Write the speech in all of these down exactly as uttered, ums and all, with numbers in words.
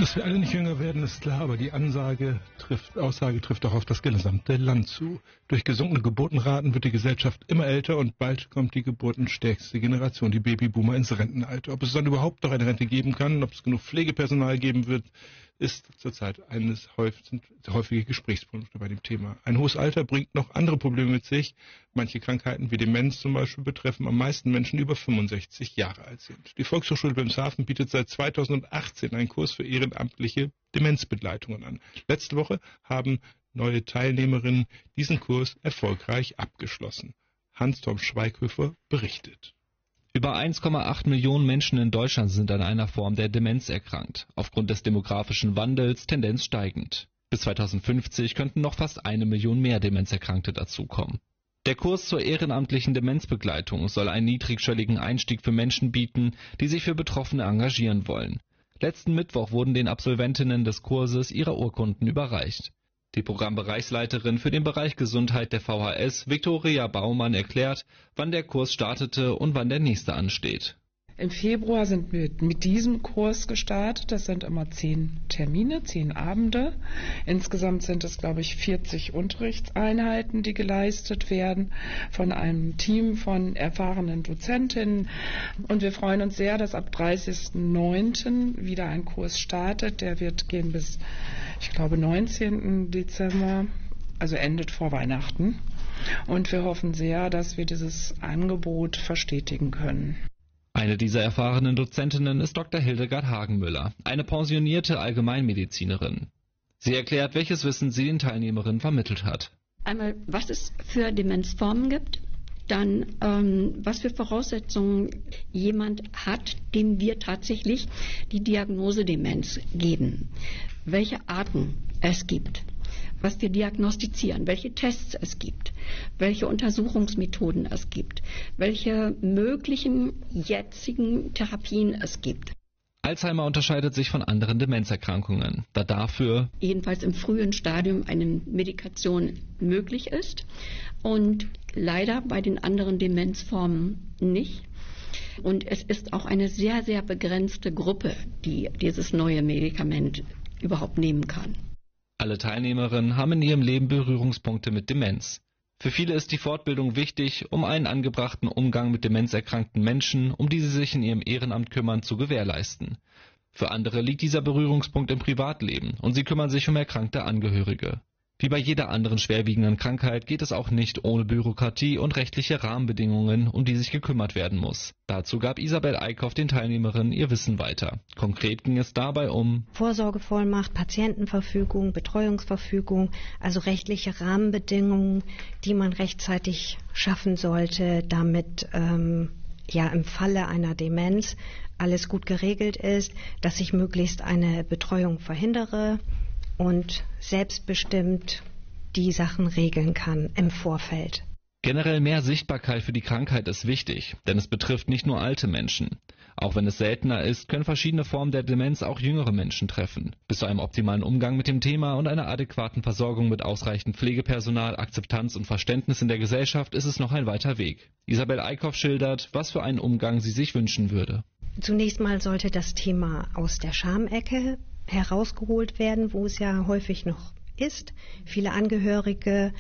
Dass wir alle nicht jünger werden, ist klar, aber die Ansage trifft, Aussage trifft auch auf das gesamte Land zu. Durch gesunkene Geburtenraten wird die Gesellschaft immer älter und bald kommt die geburtenstärkste Generation, die Babyboomer, ins Rentenalter. Ob es dann überhaupt noch eine Rente geben kann, ob es genug Pflegepersonal geben wird, ist zurzeit eines häufige Gesprächspunkte bei dem Thema. Ein hohes Alter bringt noch andere Probleme mit sich. Manche Krankheiten wie Demenz zum Beispiel betreffen am meisten Menschen, die über fünfundsechzig Jahre alt sind. Die Volkshochschule Wilhelmshaven bietet seit zweitausendachtzehn einen Kurs für ehrenamtliche Demenzbegleitungen an. Letzte Woche haben neue Teilnehmerinnen diesen Kurs erfolgreich abgeschlossen. Hans-Tom Schweighöfer berichtet. Über eins Komma acht Millionen Menschen in Deutschland sind an einer Form der Demenz erkrankt. Aufgrund des demografischen Wandels Tendenz steigend. Bis zweitausendfünfzig könnten noch fast eine Million mehr Demenzerkrankte dazukommen. Der Kurs zur ehrenamtlichen Demenzbegleitung soll einen niedrigschwelligen Einstieg für Menschen bieten, die sich für Betroffene engagieren wollen. Letzten Mittwoch wurden den Absolventinnen des Kurses ihre Urkunden überreicht. Die Programmbereichsleiterin für den Bereich Gesundheit der V H S, Viktoria Baumann, erklärt, wann der Kurs startete und wann der nächste ansteht. Im Februar sind wir mit diesem Kurs gestartet. Das sind immer zehn Termine, zehn Abende. Insgesamt sind es, glaube ich, vierzig Unterrichtseinheiten, die geleistet werden von einem Team von erfahrenen Dozentinnen. Und wir freuen uns sehr, dass ab dreißigsten neunten wieder ein Kurs startet. Der wird gehen bis, ich glaube, neunzehnten Dezember, also endet vor Weihnachten. Und wir hoffen sehr, dass wir dieses Angebot verstetigen können. Eine dieser erfahrenen Dozentinnen ist Doktor Hildegard Hagenmüller, eine pensionierte Allgemeinmedizinerin. Sie erklärt, welches Wissen sie den Teilnehmerinnen vermittelt hat. Einmal, was es für Demenzformen gibt, dann ähm, was für Voraussetzungen jemand hat, dem wir tatsächlich die Diagnose Demenz geben, welche Arten es gibt, was wir diagnostizieren, welche Tests es gibt, welche Untersuchungsmethoden es gibt, welche möglichen jetzigen Therapien es gibt. Alzheimer unterscheidet sich von anderen Demenzerkrankungen, da dafür jedenfalls im frühen Stadium eine Medikation möglich ist und leider bei den anderen Demenzformen nicht. Und es ist auch eine sehr, sehr begrenzte Gruppe, die dieses neue Medikament überhaupt nehmen kann. Alle Teilnehmerinnen haben in ihrem Leben Berührungspunkte mit Demenz. Für viele ist die Fortbildung wichtig, um einen angebrachten Umgang mit demenzerkrankten Menschen, um die sie sich in ihrem Ehrenamt kümmern, zu gewährleisten. Für andere liegt dieser Berührungspunkt im Privatleben und sie kümmern sich um erkrankte Angehörige. Wie bei jeder anderen schwerwiegenden Krankheit geht es auch nicht ohne Bürokratie und rechtliche Rahmenbedingungen, um die sich gekümmert werden muss. Dazu gab Isabel Eickhoff den Teilnehmerinnen ihr Wissen weiter. Konkret ging es dabei um Vorsorgevollmacht, Patientenverfügung, Betreuungsverfügung, also rechtliche Rahmenbedingungen, die man rechtzeitig schaffen sollte, damit ähm, ja im Falle einer Demenz alles gut geregelt ist, dass ich möglichst eine Betreuung verhindere und selbstbestimmt die Sachen regeln kann im Vorfeld. Generell mehr Sichtbarkeit für die Krankheit ist wichtig, denn es betrifft nicht nur alte Menschen. Auch wenn es seltener ist, können verschiedene Formen der Demenz auch jüngere Menschen treffen. Bis zu einem optimalen Umgang mit dem Thema und einer adäquaten Versorgung mit ausreichend Pflegepersonal, Akzeptanz und Verständnis in der Gesellschaft ist es noch ein weiter Weg. Isabel Eickhoff schildert, was für einen Umgang sie sich wünschen würde. Zunächst mal sollte das Thema aus der Schamecke herausgeholt werden, wo es ja häufig noch ist. Viele Angehörige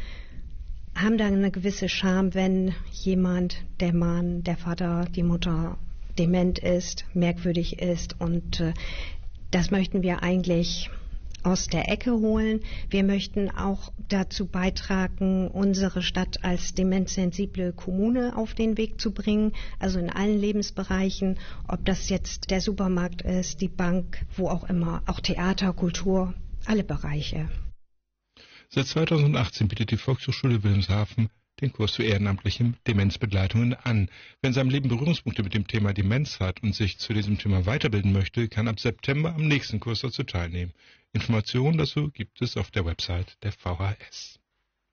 haben dann eine gewisse Scham, wenn jemand, der Mann, der Vater, die Mutter dement ist, merkwürdig ist, und äh, das möchten wir eigentlich aus der Ecke holen. Wir möchten auch dazu beitragen, unsere Stadt als demenzsensible Kommune auf den Weg zu bringen, also in allen Lebensbereichen, ob das jetzt der Supermarkt ist, die Bank, wo auch immer, auch Theater, Kultur, alle Bereiche. Seit zweitausendachtzehn bietet die Volkshochschule Wilhelmshaven den Kurs für ehrenamtliche Demenzbegleitungen an. Wer in seinem Leben Berührungspunkte mit dem Thema Demenz hat und sich zu diesem Thema weiterbilden möchte, kann ab September am nächsten Kurs dazu teilnehmen. Informationen dazu gibt es auf der Website der V H S.